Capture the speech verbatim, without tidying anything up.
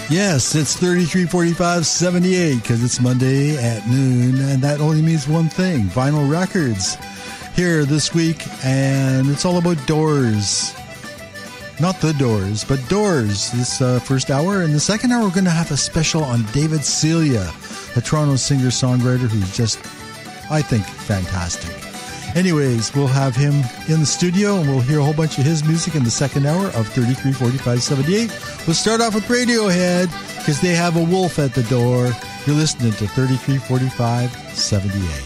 Yes, it's thirty-three forty-five seventy-eight because it's Monday at noon, and that only means one thing: vinyl records here this week, and it's all about Doors. Not the Doors, but Doors this uh, first hour. In the second hour, we're going to have a special on David Celia, a Toronto singer-songwriter who's just, I think, fantastic. Anyways, we'll have him in the studio, and we'll hear a whole bunch of his music in the second hour of thirty-three forty-five seventy-eight. We'll start off with Radiohead, because they have a wolf at the door. You're listening to thirty-three forty-five seventy-eight.